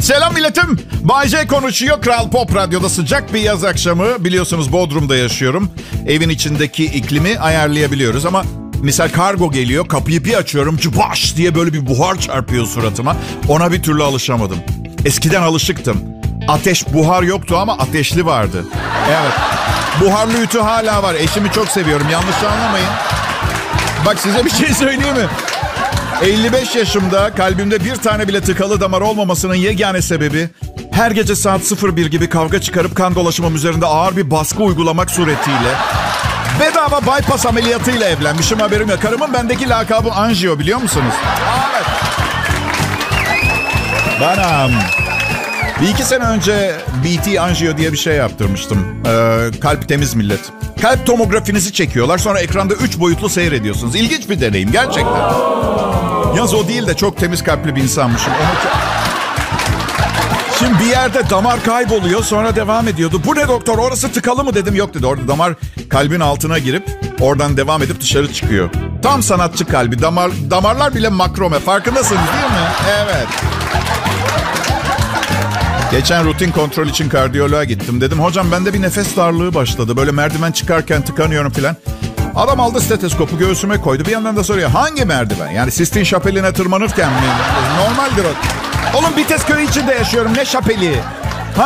Selam milletim. Bay J konuşuyor. Kral Pop Radyo'da sıcak bir yaz akşamı. Biliyorsunuz Bodrum'da yaşıyorum. Evin içindeki iklimi ayarlayabiliyoruz ama misal kargo geliyor. Kapıyı bir açıyorum. Cıbaş diye böyle bir buhar çarpıyor suratıma. Ona bir türlü alışamadım. Eskiden alışıktım. Ateş buhar yoktu ama ateşli vardı. Evet. Buharlı ütü hala var. Eşimi çok seviyorum. Yanlış anlamayın. Bak size bir şey söyleyeyim mi? 55 yaşımda kalbimde bir tane bile tıkalı damar olmamasının yegane sebebi her gece saat 01 gibi kavga çıkarıp kan dolaşımım üzerinde ağır bir baskı uygulamak suretiyle bedava bypass ameliyatıyla evlenmişim, haberim yok. Karımın bendeki lakabı Anjio, biliyor musunuz? Evet. Ben bir iki sene önce BT Anjio diye bir şey yaptırmıştım. Kalp temiz millet. Kalp tomografinizi çekiyorlar, sonra ekranda 3 boyutlu seyrediyorsunuz. İlginç bir deneyim gerçekten. Yalnız o değil de çok temiz kalpli bir insanmışım. Şimdi bir yerde damar kayboluyor, sonra devam ediyordu. Bu ne doktor, orası tıkalı mı dedim. Yok dedi, orada damar kalbin altına girip oradan devam edip dışarı çıkıyor. Tam sanatçı kalbi. Damarlar bile makrome, farkındasınız değil mi? Evet. Geçen rutin kontrol için kardiyoloğa gittim. Dedim hocam bende bir nefes darlığı başladı. Böyle merdiven çıkarken tıkanıyorum filan. Adam aldı stetoskopu göğsüme koydu. Bir yandan da soruyor, hangi merdiven? Yani Sistine Şapeli'ne tırmanırken mi? Normaldir o. Oğlum Vites köyü içinde yaşıyorum, ne şapeli?